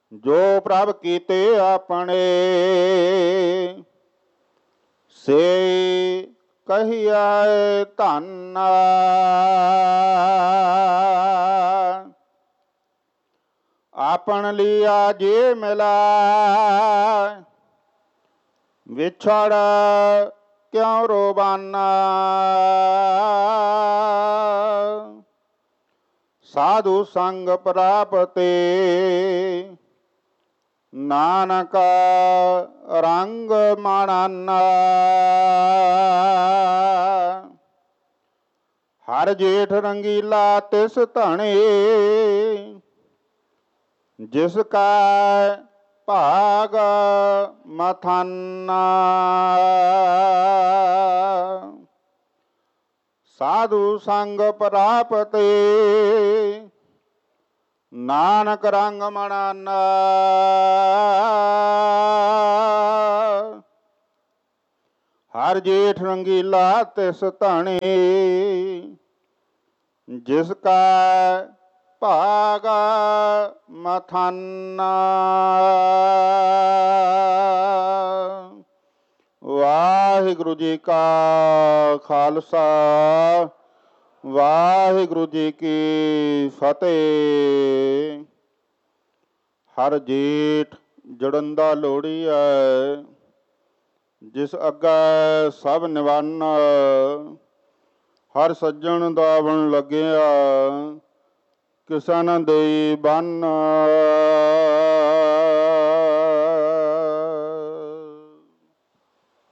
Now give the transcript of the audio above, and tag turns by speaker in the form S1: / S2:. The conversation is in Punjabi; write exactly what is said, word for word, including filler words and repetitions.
S1: ਜੋ ਪ੍ਰਭ ਕੀਤੇ ਆਪਣੇ, ਸੇ ਕਹੀਐ ਧੰਨ। ਆਪਨ ਲਿਆ ਜੇ ਮਿਲਾ, ਵਿਛੜ ਕਿਉ ਰੋਬਾਨਾ। ਸਾਧੂ ਸੰਗ ਪ੍ਰਾਪਤੇ, ਨਾਨਕ ਰੰਗ ਮਾਣਾਨਾ। ਹਰ ਜੇਠ ਰੰਗੀਲਾ ਤਿਸ ਧਣੇ, ਜਿਸ ਕਾ ਭਾਗ ਮਥਾਨਾ। ਸਾਧੂ ਸੰਗ ਪ੍ਰਾਪਤੇ, ਨਾਨਕ ਰੰਗ ਮਣਾਨਾ। ਹਰ ਜੇਠ ਰੰਗੀਲਾ ਤਿਸ ਧਣੇ, ਜਿਸ ਕਾ ਭਾਗ ਮਥਾਨਾ। ਵਾਹਿਗੁਰੂ ਜੀ ਕਾ ਖਾਲਸਾ, ਵਾਹਿਗੁਰੂ ਜੀ ਕੀ ਫਤਿਹ। ਹਰ ਜੇਠ ਜੜੰਦਾ ਲੋਹੜੀ ਹੈ, ਜਿਸ ਅੱਗੇ ਸਭ ਨਿਵੰਨ। ਹਰ ਸੱਜਣ ਦਾਵਣ ਲੱਗਿਆ, ਕਿਸਨ ਦੇਈ ਬੰਨ।